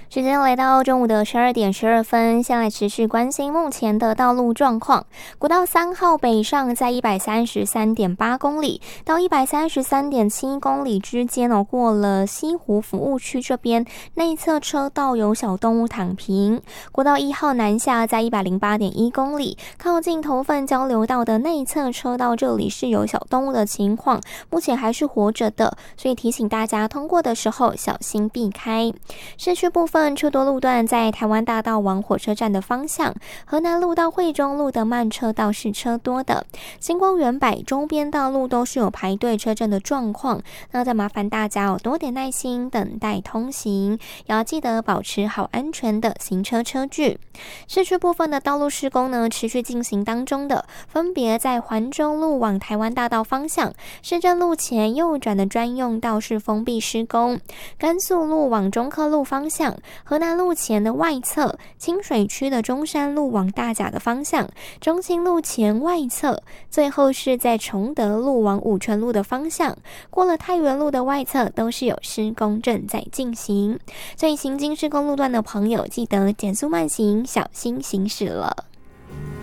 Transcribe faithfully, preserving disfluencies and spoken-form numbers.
时间来到中午的十二点十二分，先来持续关心目前的道路状况。国道三号北上在一百三十三点八公里到一百三十三点七公里之间哦，过了西湖服务区这边内侧车道有小动物躺平。国道一号南下在一百零八点一公里，靠近头份交流道的内侧车道这里是有小动物的情况，目前还是活着的，所以提醒大家通过的时候小心避开。市区部分车多路段在台湾大道往火车站的方向，河南路到惠中路的慢车道是车多的，星光园百周边道路都是有排队车阵的状况，那再麻烦大家有多点耐心等待通行，也要记得保持好安全的行车车距。市区部分的道路施工呢持续进行当中的，分别在环州路往台湾大道方向，市政路前右转的专用道是封闭施工，甘肃路往中科路方向，河南路前的外侧，清水区的中山路往大甲的方向，中清路前外侧，最后是在崇德路往武春路的方向，过了太原路的外侧都是有施工正在进行，所以行经施工路段的朋友记得减速慢行，小心行驶了。